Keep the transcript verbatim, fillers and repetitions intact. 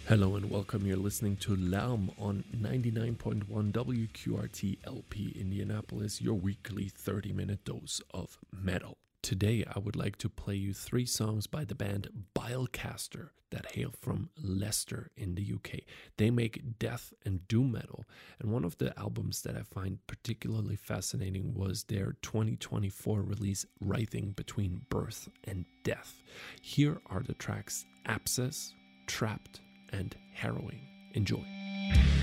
Hello and welcome. You're listening to Lärm on ninety-nine point one W Q R T L P Indianapolis, your weekly thirty minute dose of metal. Today I would like to play you three songs by the band Bilecaster that hail from Leicester in the U K. They make death and doom metal, and one of the albums that I find particularly fascinating was their twenty twenty-four release Writhing Between Birth and Death. Here are the tracks Abscess, Trapped, and Harrowing. Enjoy.